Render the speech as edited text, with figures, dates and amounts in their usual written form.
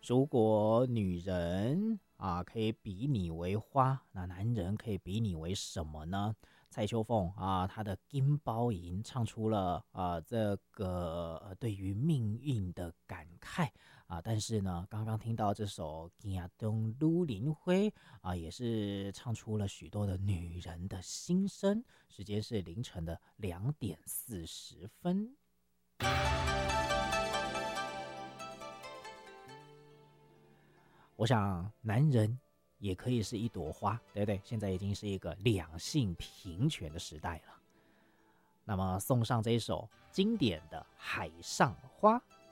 如果女人可以比拟为花，那男人可以比拟为什么呢？蔡秋凤她的《金包银》唱出了这个对于命运的感慨但是呢，刚刚听到这首《惊动绿林花》也是唱出了许多的女人的心声。时间是凌晨的2:40。我想，男人也可以是一朵花，对不对？现在已经是一个两性平权的时代了。那么，送上这一首经典的《海上花》。